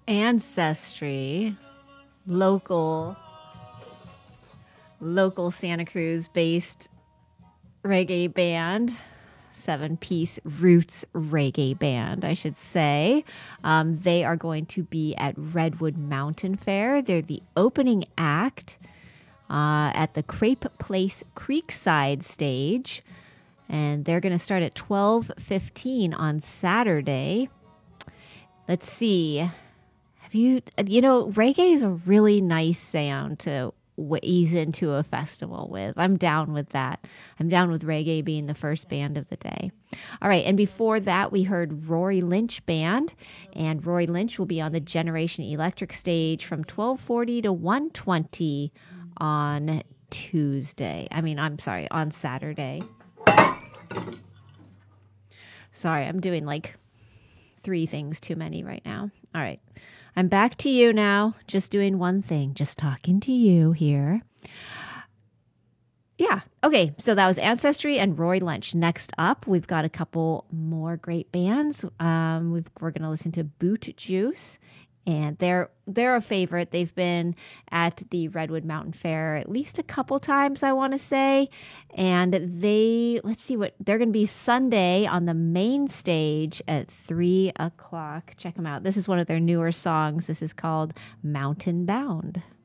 Ancestry, local Santa Cruz based reggae band, 7-piece roots reggae band, I should say. They are going to be at Redwood Mountain Fair. They're the opening act at the Crepe Place Creekside stage, and they're going to start at 12:15 on Saturday. Let's see. Reggae is a really nice sound to ease into a festival with. I'm down with that. I'm down with reggae being the first band of the day. All right, and before that, we heard Rory Lynch Band, and Rory Lynch will be on the Generation Electric stage from 12:40 to 1:20 on on Saturday. Sorry, I'm doing like 3 things too many right now. All right. I'm back to you now, just doing one thing, just talking to you here. Yeah. Okay. So that was Ancestry and Roy Lynch. Next up, we've got a couple more great bands. We're going to listen to Boot Juice, and they're a favorite. They've been at the Redwood Mountain Fair at least a couple times, I want to say. And let's see they're going to be Sunday on the main stage at 3 o'clock. Check them out. This is one of their newer songs. This is called Mountain Bound.